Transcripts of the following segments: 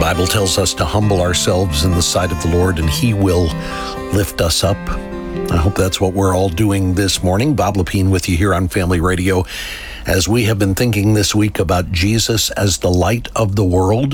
Bible tells us to humble ourselves in the sight of the Lord, and He will lift us up. I hope that's what we're all doing this morning. Bob Lepine with you here on Family Radio, as we have been thinking this week about Jesus as the light of the world,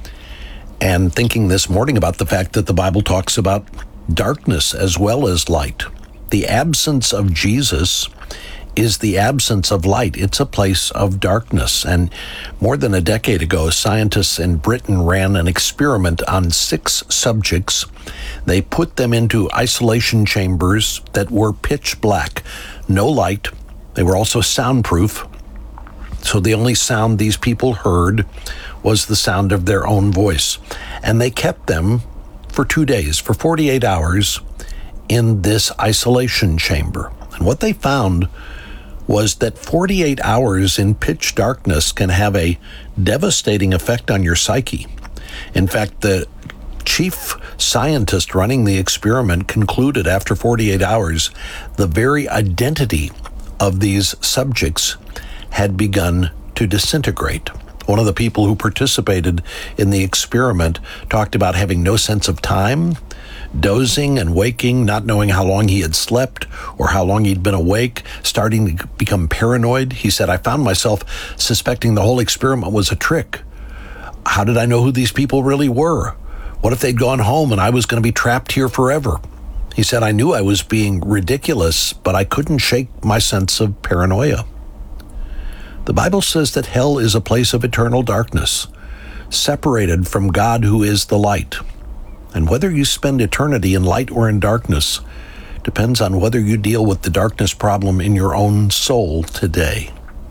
and thinking this morning about the fact that the Bible talks about darkness as well as light. The absence of Jesus is the absence of light. It's a place of darkness. And more than a decade ago, scientists in Britain ran an experiment on 6 subjects. They put them into isolation chambers that were pitch black, no light. They were also soundproof. So the only sound these people heard was the sound of their own voice. And they kept them for 2 days, for 48 hours, in this isolation chamber. And what they found was that 48 hours in pitch darkness can have a devastating effect on your psyche. In fact, the chief scientist running the experiment concluded after 48 hours, the very identity of these subjects had begun to disintegrate. One of the people who participated in the experiment talked about having no sense of time, dozing and waking, not knowing how long he had slept or how long he'd been awake, starting to become paranoid. He said, I found myself suspecting the whole experiment was a trick. How did I know who these people really were? What if they'd gone home and I was going to be trapped here forever? He said, I knew I was being ridiculous, but I couldn't shake my sense of paranoia. The Bible says that hell is a place of eternal darkness, separated from God who is the light. And whether you spend eternity in light or in darkness depends on whether you deal with the darkness problem in your own soul today.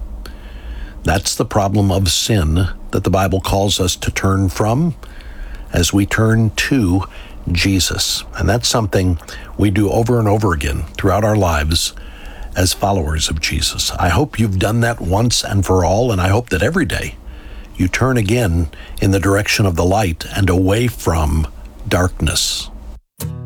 That's the problem of sin that the Bible calls us to turn from as we turn to Jesus. And that's something we do over and over again throughout our lives as followers of Jesus. I hope you've done that once and for all, and I hope that every day you turn again in the direction of the light and away from darkness.